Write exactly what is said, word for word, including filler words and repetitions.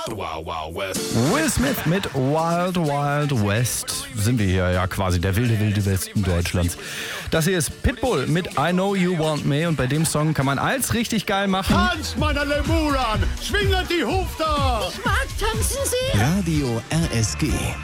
Will Smith mit Wild Wild West. Sind wir hier ja quasi der wilde, wilde Westen Deutschlands. Das hier ist Pitbull mit I Know You Want Me und bei dem Song kann man alles richtig geil machen. Tanzt, meine Lemuran! Schwinget die Hufter! Ich mag tanzen sehr! Radio R S G.